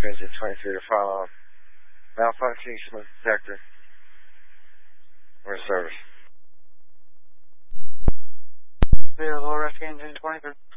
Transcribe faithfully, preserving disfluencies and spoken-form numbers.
Rescue Engine twenty-three to follow up. Malfunctioning smoke detector. We're in service. Available Rescue Engine twenty-three.